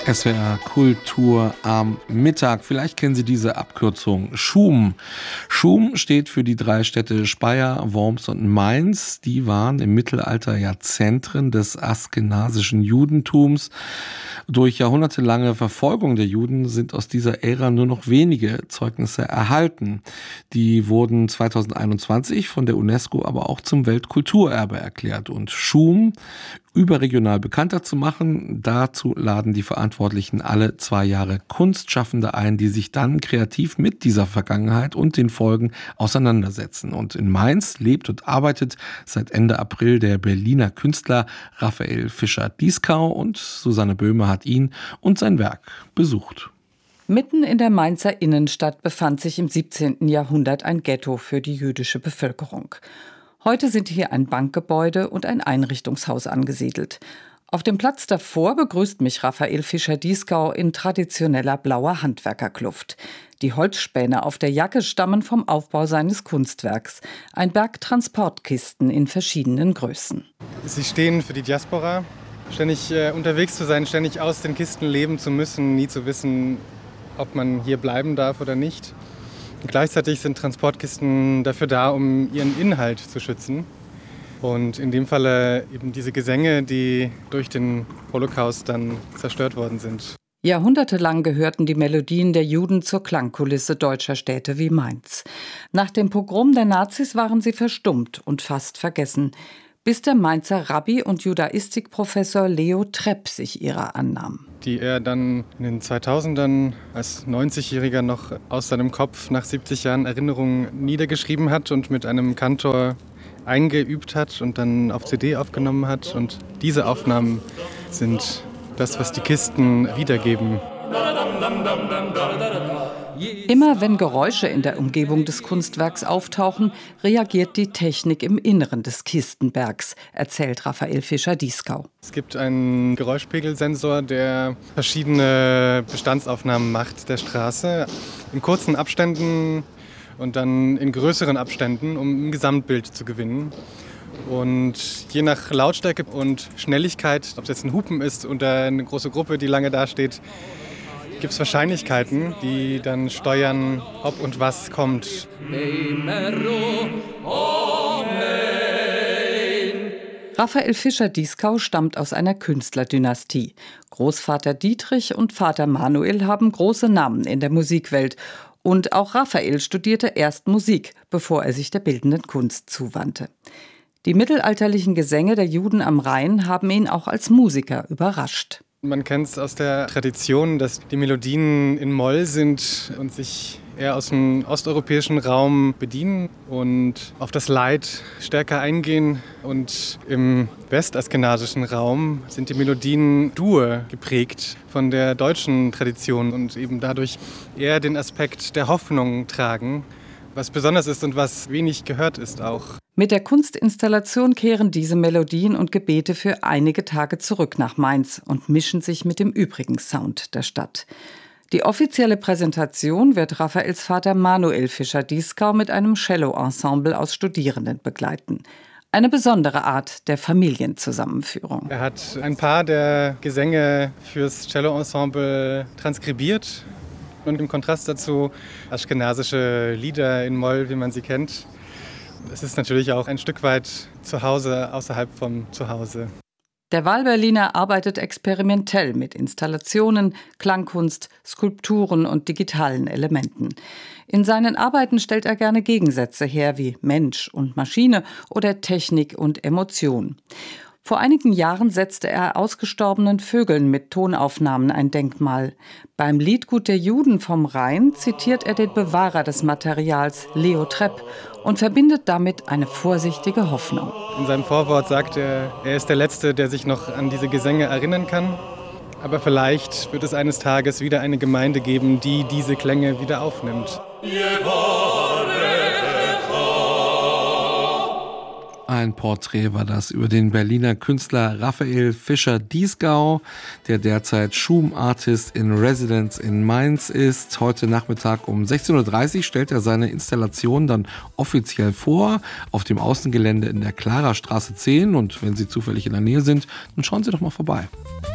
SWR Kultur am Mittag. Vielleicht kennen Sie diese Abkürzung SCHUM. SCHUM steht für die 3 Städte Speyer, Worms und Mainz. Die waren im Mittelalter ja Zentren des askenasischen Judentums. Durch jahrhundertelange Verfolgung der Juden sind aus dieser Ära nur noch wenige Zeugnisse erhalten. Die wurden 2021 von der UNESCO aber auch zum Weltkulturerbe erklärt. Und SCHUM überregional bekannter zu machen, dazu laden die Verantwortlichen alle 2 Jahre Kunstschaffende ein, die sich dann kreativ mit dieser Vergangenheit und den Folgen auseinandersetzen. Und in Mainz lebt und arbeitet seit Ende April der Berliner Künstler Raphael Fischer-Dieskau und Susanne Böhme hat ihn und sein Werk besucht. Mitten in der Mainzer Innenstadt befand sich im 17. Jahrhundert ein Ghetto für die jüdische Bevölkerung. Heute sind hier ein Bankgebäude und ein Einrichtungshaus angesiedelt. Auf dem Platz davor begrüßt mich Raphael Fischer-Dieskau in traditioneller blauer Handwerkerkluft. Die Holzspäne auf der Jacke stammen vom Aufbau seines Kunstwerks. Ein Berg Transportkisten in verschiedenen Größen. Sie stehen für die Diaspora. Ständig unterwegs zu sein, ständig aus den Kisten leben zu müssen, nie zu wissen, ob man hier bleiben darf oder nicht. Und gleichzeitig sind Transportkisten dafür da, um ihren Inhalt zu schützen. Und in dem Falle eben diese Gesänge, die durch den Holocaust dann zerstört worden sind. Jahrhundertelang gehörten die Melodien der Juden zur Klangkulisse deutscher Städte wie Mainz. Nach dem Pogrom der Nazis waren sie verstummt und fast vergessen, bis der Mainzer Rabbi und Judaistikprofessor Leo Trepp sich ihrer annahm. Die er dann in den 2000ern als 90-Jähriger noch aus seinem Kopf nach 70 Jahren Erinnerungen niedergeschrieben hat und mit einem Kantor eingeübt hat und dann auf CD aufgenommen hat. Und diese Aufnahmen sind das, was die Kisten wiedergeben. Immer wenn Geräusche in der Umgebung des Kunstwerks auftauchen, reagiert die Technik im Inneren des Kistenbergs, erzählt Raphael Fischer-Dieskau. Es gibt einen Geräuschpegelsensor, der verschiedene Bestandsaufnahmen macht der Straße in kurzen Abständen und dann in größeren Abständen, um ein Gesamtbild zu gewinnen. Und je nach Lautstärke und Schnelligkeit, ob es jetzt ein Hupen ist oder eine große Gruppe, die lange dasteht, gibt es Wahrscheinlichkeiten, die dann steuern, ob und was kommt. Raphael Fischer-Dieskau stammt aus einer Künstlerdynastie. Großvater Dietrich und Vater Manuel haben große Namen in der Musikwelt. Und auch Raphael studierte erst Musik, bevor er sich der bildenden Kunst zuwandte. Die mittelalterlichen Gesänge der Juden am Rhein haben ihn auch als Musiker überrascht. Man kennt es aus der Tradition, dass die Melodien in Moll sind und sich eher aus dem osteuropäischen Raum bedienen und auf das Leid stärker eingehen. Und im westaskenasischen Raum sind die Melodien Dur geprägt von der deutschen Tradition und eben dadurch eher den Aspekt der Hoffnung tragen, was besonders ist und was wenig gehört ist auch. Mit der Kunstinstallation kehren diese Melodien und Gebete für einige Tage zurück nach Mainz und mischen sich mit dem übrigen Sound der Stadt. Die offizielle Präsentation wird Raphaels Vater Manuel Fischer-Dieskau mit einem Cello-Ensemble aus Studierenden begleiten. Eine besondere Art der Familienzusammenführung. Er hat ein paar der Gesänge fürs Cello-Ensemble transkribiert und im Kontrast dazu aschkenasische Lieder in Moll, wie man sie kennt. Es ist natürlich auch ein Stück weit zu Hause, außerhalb vom Zuhause. Der Wahlberliner arbeitet experimentell mit Installationen, Klangkunst, Skulpturen und digitalen Elementen. In seinen Arbeiten stellt er gerne Gegensätze her wie Mensch und Maschine oder Technik und Emotion. Vor einigen Jahren setzte er ausgestorbenen Vögeln mit Tonaufnahmen ein Denkmal. Beim Liedgut der Juden vom Rhein zitiert er den Bewahrer des Materials, Leo Trepp, und verbindet damit eine vorsichtige Hoffnung. In seinem Vorwort sagt er, er ist der Letzte, der sich noch an diese Gesänge erinnern kann. Aber vielleicht wird es eines Tages wieder eine Gemeinde geben, die diese Klänge wieder aufnimmt. Ein Porträt war das über den Berliner Künstler Raphael Fischer-Dieskau, der derzeit SCHUM-Artist in Residence in Mainz ist. Heute Nachmittag um 16:30 Uhr stellt er seine Installation dann offiziell vor, auf dem Außengelände in der Klarastraße 10. Und wenn Sie zufällig in der Nähe sind, dann schauen Sie doch mal vorbei.